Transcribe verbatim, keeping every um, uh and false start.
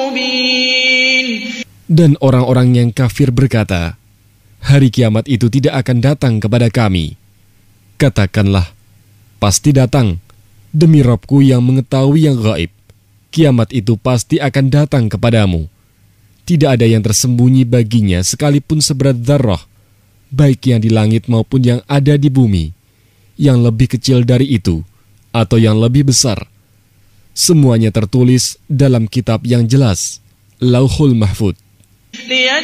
مبين. Dan orang-orang yang kafir berkata, hari kiamat itu tidak akan datang kepada kami. Katakanlah, pasti datang, demi Rabbku yang mengetahui yang gaib. Kiamat itu pasti akan datang kepadamu. Tidak ada yang tersembunyi baginya sekalipun seberat dzarrah, baik yang di langit maupun yang ada di bumi, yang lebih kecil dari itu, atau yang lebih besar. Semuanya tertulis dalam kitab yang jelas, Lauhul Mahfudz.